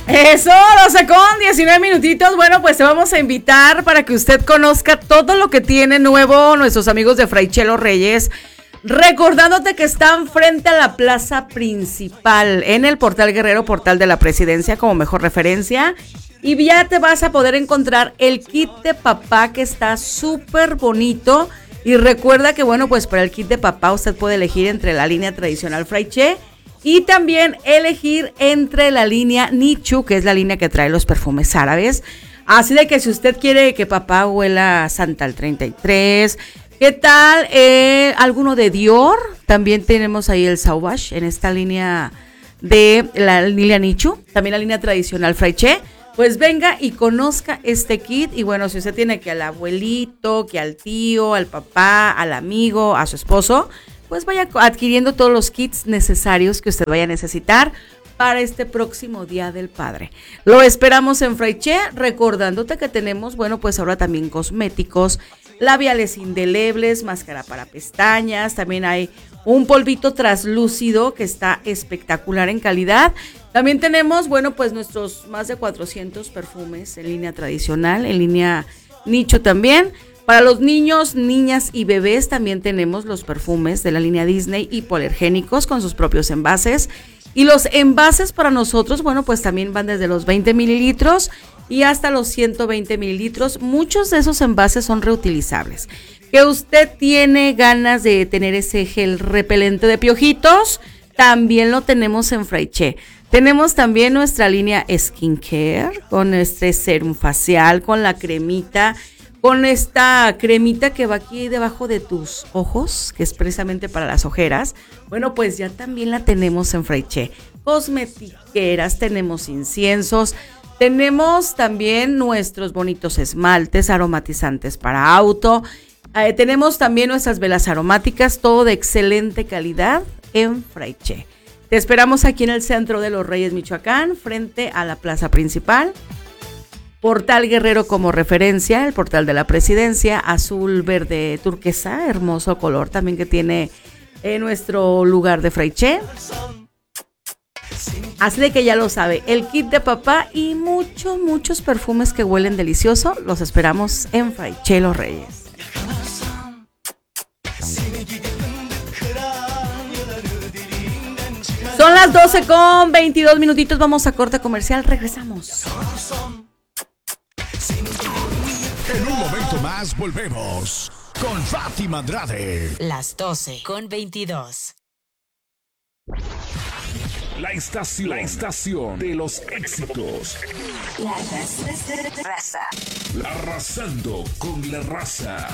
Eso, 12 con 19 minutitos. Bueno, pues te vamos a invitar para que usted conozca todo lo que tiene nuevo nuestros amigos de Fraiche Los Reyes. Recordándote que están frente a la plaza principal, en el Portal Guerrero, Portal de la Presidencia, como mejor referencia. Y ya te vas a poder encontrar el kit de papá, que está súper bonito. Y recuerda que, bueno, pues para el kit de papá usted puede elegir entre la línea tradicional Fraiche y también elegir entre la línea Nichu, que es la línea que trae los perfumes árabes. Así de que si usted quiere que papá huela Santal 33, ¿qué tal? Alguno de Dior. También tenemos ahí el Sauvage en esta línea de la línea Nichu. También la línea tradicional Fraiche. Pues venga y conozca este kit. Y bueno, si usted tiene que al abuelito, que al tío, al papá, al amigo, a su esposo, pues vaya adquiriendo todos los kits necesarios que usted vaya a necesitar para este próximo Día del Padre. Lo esperamos en Fraiche, recordándote que tenemos, bueno, pues ahora también cosméticos, labiales indelebles, máscara para pestañas, también hay un polvito traslúcido que está espectacular en calidad. También tenemos, bueno, pues nuestros más de 400 perfumes en línea tradicional, en línea nicho también. Para los niños, niñas y bebés también tenemos los perfumes de la línea Disney hipoalergénicos con sus propios envases. Y los envases para nosotros, bueno, pues también van desde los 20 mililitros y hasta los 120 mililitros. Muchos de esos envases son reutilizables. Que usted tiene ganas de tener ese gel repelente de piojitos, también lo tenemos en Fraiche. Tenemos también nuestra línea Skincare con este serum facial, con la cremita, con esta cremita que va aquí debajo de tus ojos, que es precisamente para las ojeras. Bueno, pues ya también la tenemos en Fraiche. Cosmetiqueras, tenemos inciensos, tenemos también nuestros bonitos esmaltes aromatizantes para auto. Tenemos también nuestras velas aromáticas, todo de excelente calidad en Fraiche. Te esperamos aquí en el centro de Los Reyes, Michoacán, frente a la plaza principal. Portal Guerrero como referencia, el portal de la presidencia, azul, verde, turquesa, hermoso color también que tiene nuestro lugar de Fraiche. Así de que ya lo sabe, el kit de papá y muchos perfumes que huelen delicioso, los esperamos en Fraiche Los Reyes. Son las 12 con 22 minutitos, vamos a corte comercial, regresamos. En un momento más volvemos con Fátima Andrade. Las 12 con 22. La estación de los éxitos. La raza. Arrasando con la raza.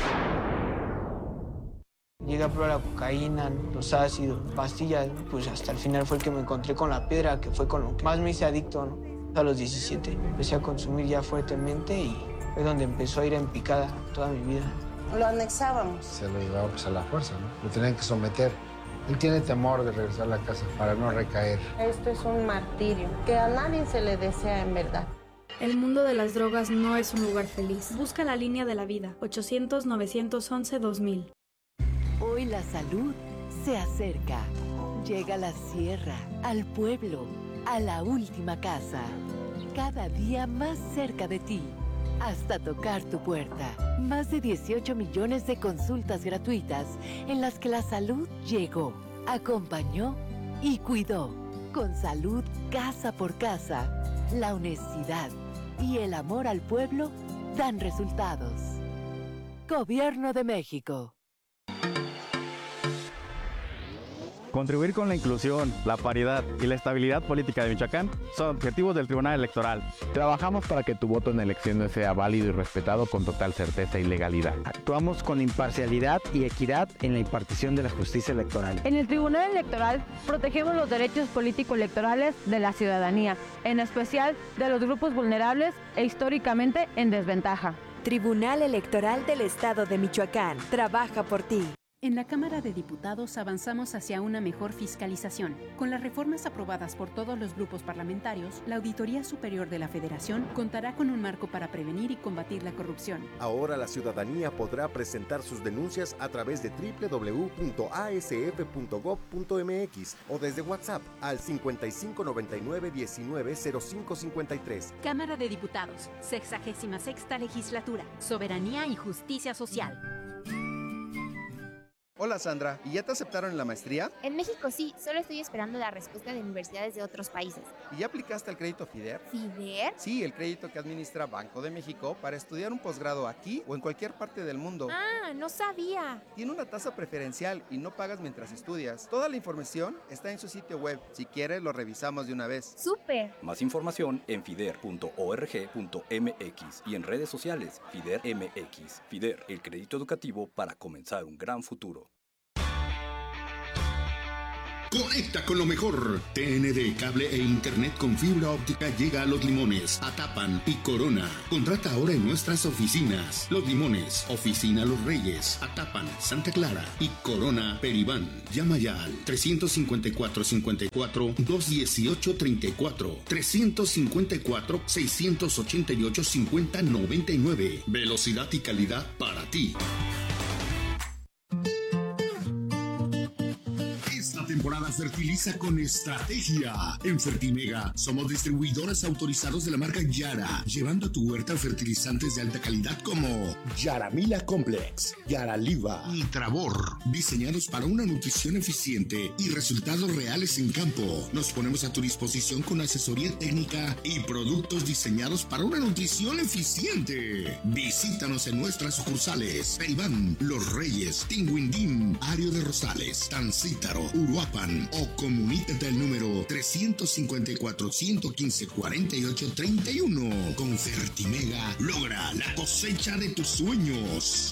Llegué a probar la cocaína, los ácidos, pastillas, pues hasta el final fue el que me encontré con la piedra, que fue con lo que más me hice adicto, ¿no? A los 17 empecé a consumir ya fuertemente y fue donde empezó a ir en picada toda mi vida. Lo anexábamos. Se lo llevaba pues a la fuerza, ¿no? Lo tenían que someter. Él tiene temor de regresar a la casa para no recaer. Esto es un martirio que a nadie se le desea en verdad. El mundo de las drogas no es un lugar feliz. Busca la línea de la vida, 800-911-2000. Hoy la salud se acerca. Llega a la sierra, al pueblo, a la última casa. Cada día más cerca de ti, hasta tocar tu puerta. Más de 18 millones de consultas gratuitas en las que la salud llegó, acompañó y cuidó. Con salud casa por casa, la honestidad y el amor al pueblo dan resultados. Gobierno de México. Contribuir con la inclusión, la paridad y la estabilidad política de Michoacán son objetivos del Tribunal Electoral. Trabajamos para que tu voto en elecciones sea válido y respetado con total certeza y legalidad. Actuamos con imparcialidad y equidad en la impartición de la justicia electoral. En el Tribunal Electoral protegemos los derechos político-electorales de la ciudadanía, en especial de los grupos vulnerables e históricamente en desventaja. Tribunal Electoral del Estado de Michoacán. Trabaja por ti. En la Cámara de Diputados avanzamos hacia una mejor fiscalización. Con las reformas aprobadas por todos los grupos parlamentarios, la Auditoría Superior de la Federación contará con un marco para prevenir y combatir la corrupción. Ahora la ciudadanía podrá presentar sus denuncias a través de www.asf.gov.mx o desde WhatsApp al 5599-190553. Cámara de Diputados, 66ª Legislatura, Soberanía y Justicia Social. Hola Sandra, ¿y ya te aceptaron en la maestría? En México sí, solo estoy esperando la respuesta de universidades de otros países. ¿Y ya aplicaste al crédito FIDER? ¿FIDER? Sí, el crédito que administra Banco de México para estudiar un posgrado aquí o en cualquier parte del mundo. Ah, no sabía. Tiene una tasa preferencial y no pagas mientras estudias. Toda la información está en su sitio web. Si quieres, lo revisamos de una vez. ¡Súper! Más información en fider.org.mx y en redes sociales FIDER MX. FIDER, el crédito educativo para comenzar un gran futuro. Conecta con lo mejor. TND, cable e internet con fibra óptica llega a Los Limones, Atapan y Corona. Contrata ahora en nuestras oficinas. Los Limones, Oficina Los Reyes, Atapan, Santa Clara y Corona Peribán. Llama ya al 354-54-218-34, 354-688-5099. Velocidad y calidad para ti. Temporada fertiliza con estrategia. En Fertimega somos distribuidores autorizados de la marca Yara, llevando a tu huerta fertilizantes de alta calidad como Yaramila Complex, Yaraliva y Travor, diseñados para una nutrición eficiente y resultados reales en campo. Nos ponemos a tu disposición con asesoría técnica y productos diseñados para una nutrición eficiente. Visítanos en nuestras sucursales: Peribán, Los Reyes, Tinguindín, Ario de Rosales, Tancítaro, Uruapan, o comunícate al número 354-115-4831. Con Fertimega logra la cosecha de tus sueños.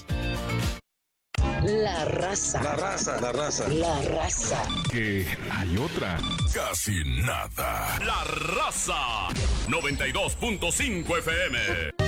La raza. La raza. La raza. La raza. Que hay otra. Casi nada. La raza. 92.5 FM.